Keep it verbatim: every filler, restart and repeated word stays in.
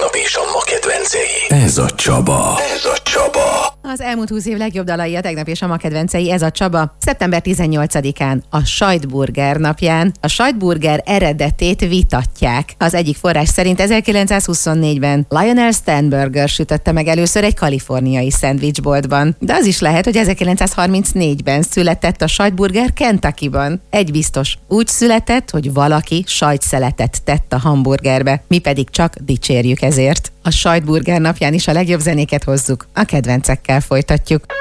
tegnap és a ma kedvencei. Ez a Csaba. Ez a Csaba. Az elmúlt húsz év legjobb dalai a tegnap és a ma kedvencei, ez a Csaba. szeptember tizennyolcadikán, a Sajtburger napján a sajtburger eredetét vitatják. Az egyik forrás szerint ezerkilencszázhuszonnégyben Lionel Sternberger sütötte meg először egy kaliforniai szendvicsboltban. De az is lehet, hogy ezerkilencszázharmincnégyben született a Sajtburger Kentuckyban. Egy biztos, úgy született, hogy valaki sajtszeletet tett a hamburgerbe, mi pedig csak dicsérjük ezért. A Sajtburger napján is a legjobb zenéket hozzuk, a kedvencekkel folytatjuk.